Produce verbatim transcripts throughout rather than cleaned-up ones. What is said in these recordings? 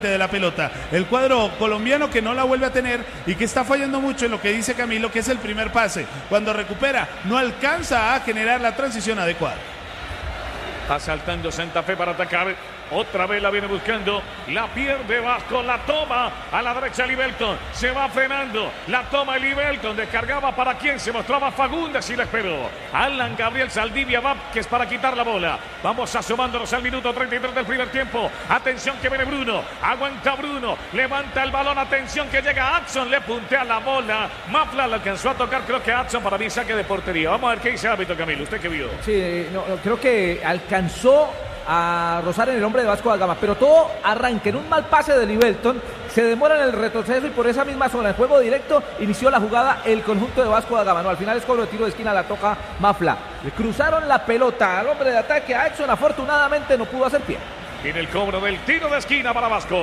de la pelota, el cuadro colombiano que no la vuelve a tener y que está fallando mucho en lo que dice Camilo, que es el primer pase. Cuando recupera no alcanza a generar la transición adecuada. Asaltando Santa Fe para atacar. Otra vez la viene buscando. La pierde Vasco. La toma a la derecha Libelton. Se va frenando. La toma Libelton. Descargaba para quien se mostraba Fagundes y le esperó. Alan Gabriel Saldivia Vázquez para quitar la bola. Vamos asomándonos al minuto treinta y tres del primer tiempo. Atención que viene Bruno. Aguanta Bruno. Levanta el balón. Atención que llega Adson. Le puntea la bola. Mafla la alcanzó a tocar. Creo que Adson para mí saque de portería. Vamos a ver qué dice el árbitro, Camilo. ¿Usted qué vio? Sí, no, creo que alcanzó a rozar en el hombre de Vasco da Gama, pero todo arranca en un mal pase de Libelton, se demora en el retroceso y por esa misma zona, en juego directo, inició la jugada el conjunto de Vasco da Gama. No, al final es cobro de tiro de esquina, la toca Mafla. Le cruzaron la pelota al hombre de ataque, a Adson, afortunadamente no pudo hacer pie. Viene el cobro del tiro de esquina para Vasco.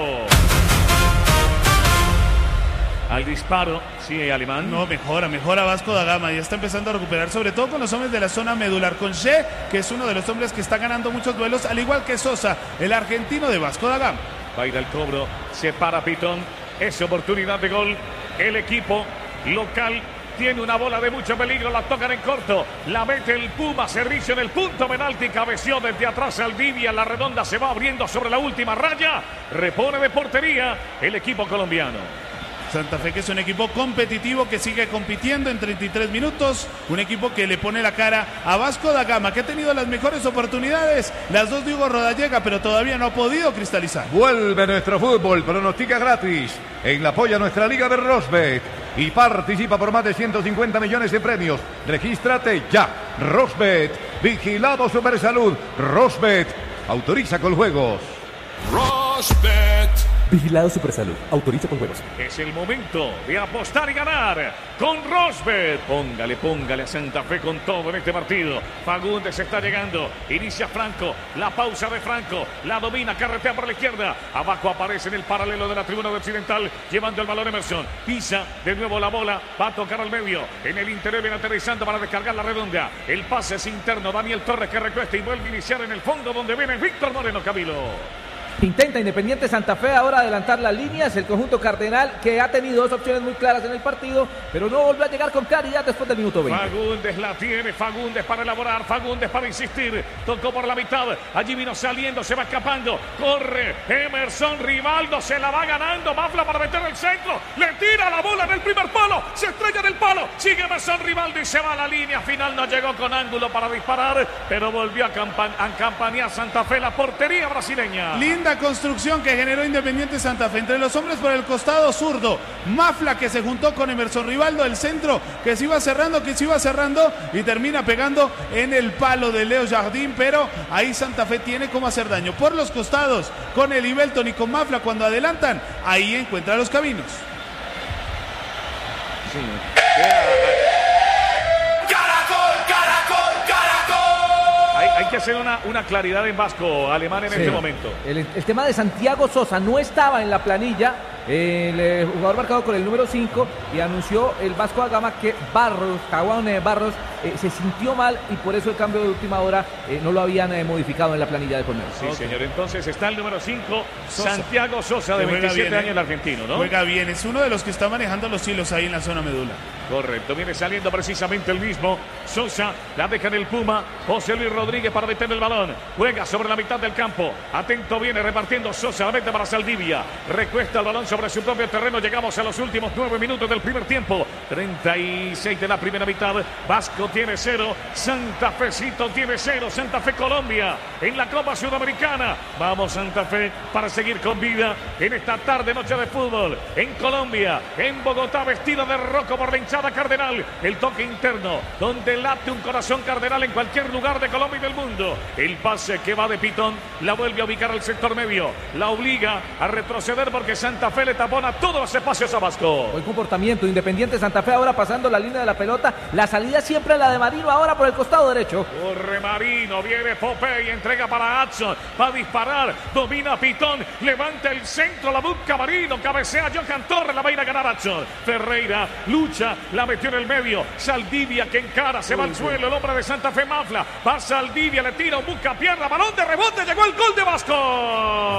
Al disparo, sí, Alemán. No, mejora, mejora Vasco da Gama. Ya está empezando a recuperar, sobre todo con los hombres de la zona medular. Con She, que es uno de los hombres que está ganando muchos duelos, al igual que Sosa, el argentino de Vasco da Gama. Va a ir al cobro, se para Pitón. Es oportunidad de gol. El equipo local tiene una bola de mucho peligro, la tocan en corto, la mete el Puma, servicio en el punto penalti, cabeció desde atrás Saldivia, la redonda se va abriendo sobre la última raya, repone de portería el equipo colombiano. Santa Fe, que es un equipo competitivo que sigue compitiendo en treinta y tres minutos, un equipo que le pone la cara a Vasco da Gama, que ha tenido las mejores oportunidades, las dos de Hugo Rodallega, pero todavía no ha podido cristalizar. Vuelve nuestro fútbol, pronostica gratis en la apoya nuestra liga de Rosbet y participa por más de ciento cincuenta millones de premios. Regístrate ya. Rosbet, vigilado Supersalud. Rosbet, autoriza con juegos. Rosbet. Vigilado Supersalud. Autoriza con juegos. Es el momento de apostar y ganar con Rosbet. Póngale, póngale a Santa Fe con todo en este partido. Fagundes está llegando. Inicia Franco. La pausa de Franco. La domina, carretea por la izquierda. Abajo aparece en el paralelo de la tribuna occidental, llevando el balón Emerson. Pisa de nuevo la bola. Va a tocar al medio. En el interior viene aterrizando para descargar la redonda. El pase es interno. Daniel Torres que recuesta y vuelve a iniciar en el fondo donde viene Víctor Moreno, Camilo. Intenta Independiente Santa Fe ahora adelantar las líneas, el conjunto cardenal que ha tenido dos opciones muy claras en el partido, pero no volvió a llegar con claridad después del minuto veinte. Fagundes la tiene, Fagundes para elaborar, Fagundes para insistir, tocó por la mitad, allí vino saliendo, se va escapando, corre Emerson Rivaldo, se la va ganando, Mafla para meter el centro, le tira la bola en el primer palo, se estrella en el palo, sigue Emerson Rivaldo y se va a la línea final, no llegó con ángulo para disparar, pero volvió a, campan a campanear Santa Fe, la portería brasileña. Linda construcción que generó Independiente Santa Fe entre los hombres por el costado zurdo, Mafla que se juntó con Emerson Rivaldo, el centro que se iba cerrando, que se iba cerrando y termina pegando en el palo de Leo Jardín, pero ahí Santa Fe tiene cómo hacer daño por los costados con el Libelton y con Mafla cuando adelantan, ahí encuentra los caminos. Sí. Hay que hacer una, una claridad en Vasco, Alemán, en sí. Este momento. El, el tema de Santiago Sosa no estaba en la planilla, el, el jugador marcado con el número cinco, y anunció el Vasco da Gama que Barros, Caguán Barros, eh, se sintió mal y por eso el cambio de última hora eh, no lo habían eh, modificado en la planilla de Colmenar. Sí, okay. Señor, entonces está el número cinco, Santiago Sosa, de veintisiete años, el argentino, ¿no? Juega bien, es uno de los que está manejando los hilos ahí en la zona medular. Correcto, viene saliendo precisamente el mismo Sosa, la deja en el Puma, José Luis Rodríguez para meter el balón, juega sobre la mitad del campo, atento viene repartiendo Sosa, la mete para Saldivia, recuesta el balón sobre su propio terreno, llegamos a los últimos nueve minutos del primer tiempo, treinta y seis de la primera mitad, Vasco tiene cero, Santa Fecito tiene cero, Santa Fe Colombia en la Copa Sudamericana, vamos Santa Fe para seguir con vida en esta tarde noche de fútbol, en Colombia, en Bogotá, vestido de rojo por la hinchada cardenal, el toque interno, donde late un corazón cardenal en cualquier lugar de Colombia y del mundo, el pase que va de Pitón, la vuelve a ubicar al sector medio, la obliga a retroceder porque Santa Fe le tapona todos los espacios a Vasco. Buen comportamiento, Independiente Santa Fe ahora pasando la línea de la pelota, la salida siempre es la de Marino, ahora por el costado derecho. Corre Marino, viene Popey, entrega para Adson, va a disparar, domina Pitón, levanta el centro, la busca Marino, cabecea Johan Torres, la va a ir a ganar Adson. Ferreira lucha, la metió en el medio, Saldivia que encara, se va al suelo, el hombre de Santa Fe Mafla, va Saldivia, le tira, busca pierna, balón de rebote, llegó el gol de Vasco.